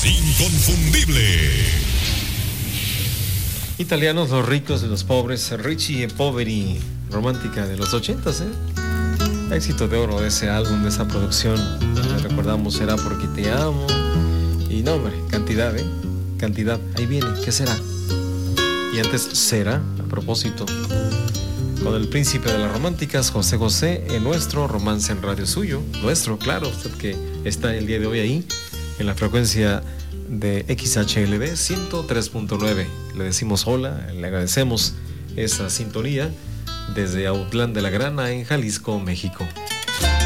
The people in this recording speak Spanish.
Inconfundible. Italianos, los ricos de los pobres, Richie e Poveri, romántica de los 80s, éxito de oro de ese álbum, de esa producción. Recordamos Será porque te amo. Y no, hombre, cantidad, cantidad, ahí viene, ¿qué será? Y antes Será, a propósito, con el príncipe de las románticas, José José, en nuestro Romance en Radio suyo, nuestro, claro, usted que está el día de hoy ahí, en la frecuencia de XHLB 103.9. Le decimos hola, le agradecemos esa sintonía desde Autlán de la Grana, en Jalisco, México.